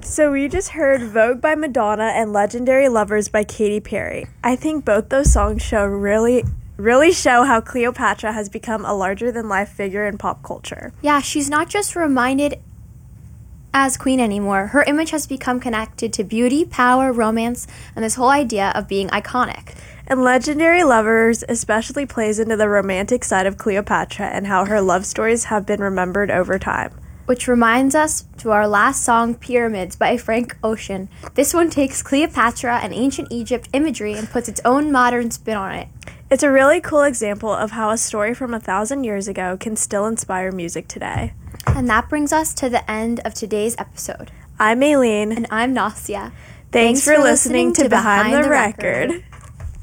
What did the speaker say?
So we just heard Vogue by Madonna and Legendary Lovers by Katy Perry. I think both those songs really show how Cleopatra has become a larger-than-life figure in pop culture. Yeah, she's not just reminded as queen anymore. Her image has become connected to beauty, power, romance, and this whole idea of being iconic. And Legendary Lovers especially plays into the romantic side of Cleopatra and how her love stories have been remembered over time. Which reminds us to our last song, Pyramids by Frank Ocean. This one takes Cleopatra and ancient Egypt imagery and puts its own modern spin on it. It's a really cool example of how a story from 1,000 years ago can still inspire music today. And that brings us to the end of today's episode. I'm Aileen. And I'm Nastia. Thanks for listening to Behind the Record.